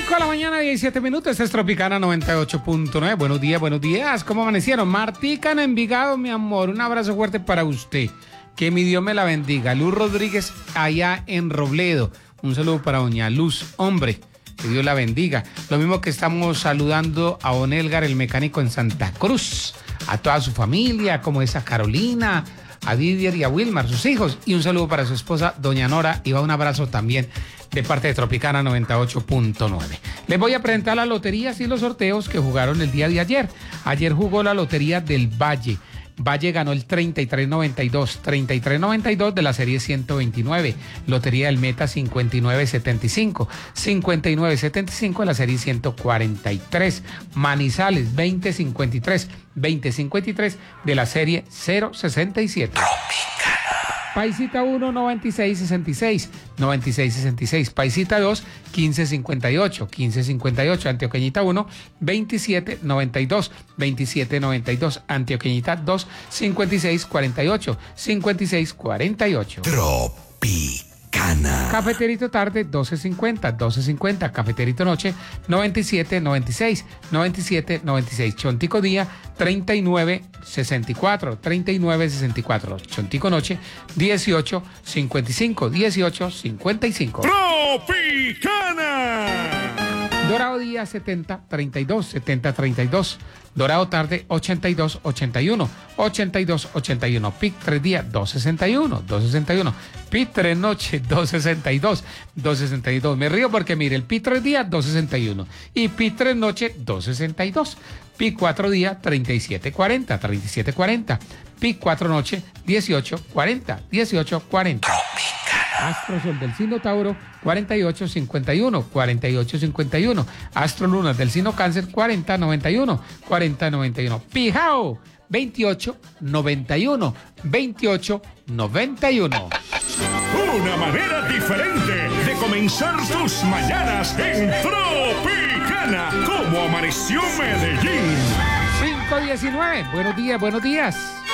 5 de la mañana, 17 minutos. Esta es Tropicana 98.9. Buenos días, buenos días. ¿Cómo amanecieron? Martica en Envigado, mi amor. Un abrazo fuerte para usted. Que mi Dios me la bendiga. Luz Rodríguez, allá en Robledo. Un saludo para doña Luz. Hombre, que Dios la bendiga. Lo mismo que estamos saludando a Don Elgar, el mecánico en Santa Cruz. A toda su familia, como esa Carolina, a Didier y a Wilmar, sus hijos. Y un saludo para su esposa, doña Nora. Y va un abrazo también de parte de Tropicana 98.9. Les voy a presentar las loterías y los sorteos que jugaron el día de ayer. Ayer jugó la lotería del Valle. Valle ganó el 3392 de la serie 129. Lotería del Meta 5975 de la serie 143. Manizales 2053 de la serie 067. Paisita 1, 9666. Paisita 2, 1558. Antioqueñita 1, 2792. Antioqueñita 2, 5648. Tropicana. Cafeterito tarde, 1250. Cafeterito noche, 9796. Chontico día, 3964. Chontico noche, 1855. Tropicana. Dorado día 7032. Dorado tarde 8281. Pic 3 días 261. Pic 3 noche 262. Me río porque mire, el Pic 3 días 261 y Pic 3 noche 262. Pic 4 días 3740. Pic 4 noche 1840. Astro Sol del signo Tauro, 4851. Astro Luna del signo Cáncer, 4091. Pijao, 2891. Una manera diferente de comenzar tus mañanas en Tropicana. ¿Cómo amaneció Medellín? 519. Buenos días.